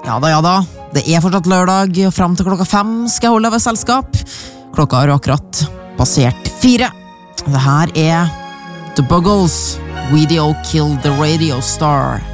Ja da. Det fortsatt lørdag, og frem til klokka 5 skal jeg holde deg ved selskap. Klokka har akkurat passert 4. Det her The Buggles. Video Killed the Radio Star.